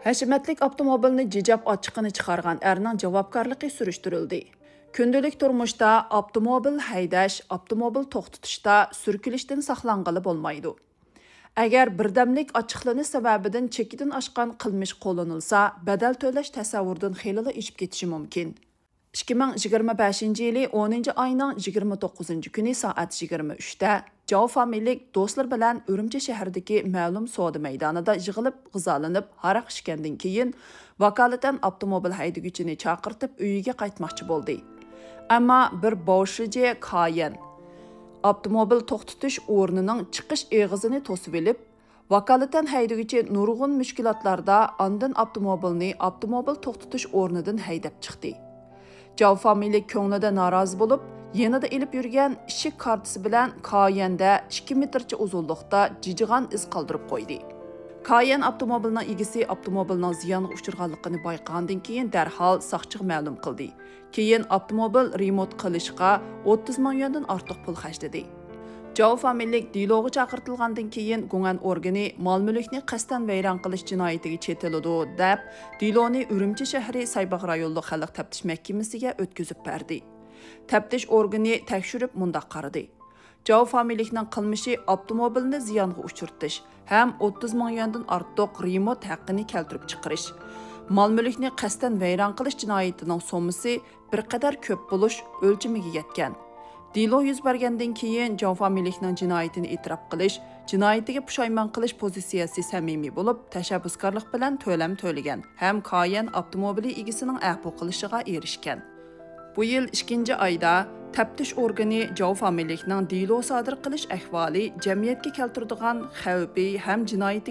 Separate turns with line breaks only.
Hashamatlik avtomobilni jijab ochiqini chiqargan erning javobgarligi surishtirildi. Kundalik turmushda avtomobil haydash, avtomobil to'xtatishda surkilishdan saqlanqili bo'lmaydi. Agar birdamlik ochiqlanish sababidan chekidan oshgan qilmish qo'llanilsa, badal to'lash tasavvurdan xeyli ishib ketishi mumkin. 2025-yili 10-oyning 29-kuni soat 23da Jao familiyalik do'stlar bilan Urumchi shahridagi ma'lum savdo maydonida yig'ilib, g'izolanib, haraq ichgandan keyin vakolatan avtomobil haydaguvchini chaqirtib uyiga qaytmoqchi bo'ldi. Ammo bir boshlichi Kayan avtomobil to'xtatish o'rnining chiqish eg'izini to'sib olib, vakolatan haydaguvchi nurg'un mushkulotlarda ondan avtomobil to'xtatish o'rnidan haydab chiqdi. Jao familiyalik ko'nglida norozi bo'lib, yanada ilib yurgan ishik kartasi bilan Kayanda 2 metrcha uzunlikda jijigan iz qoldirib qo'ydi. Kayan avtomobilning egasi avtomobilning ziyonga uchirganligini bayqagandan keyin darhol soqchiga ma'lum qildi. Keyin avtomobil remont qilishga 30 ming yuandan ortiq pul xarjladi. Jao familiyalik diloga chaqirtilgandan keyin guman organi mol-mulkni qasddan vayron qilish jinoyatiga chetiladi deb diloni Urumchi shahri Saybaq rayonlik xalq taftish mahkamasiga o'tkazib berdi. Taftish organi tekshirib mundaq qaradi. Jao familiyalikning qilmishi avtomobilni ziyonga uchirtish ham 30 ming yuandan ortiq remont haqqini keltirib chiqarish. Mol-mulkni qasddan vayron qilish jinoyatining so'misi bir qadar ko'p bo'lish o'lchamiga yetgan. Dilo yuz bergandan keyin Jao familiyalikning jinoyatini e'tirof qilish, jinoyatiga pushaymon qilish pozitsiyasi samimiy bo'lib, tashabbuskorlik bilan to'lam to'lagan ham Kayan avtomobili egasining afv qilishiga erishgan. Bu yil 2-oyda taftish organi Jao familiyalikning dilo sodir qilish ahvoli jamiyatga keltiradigan xavfi ham jinoyati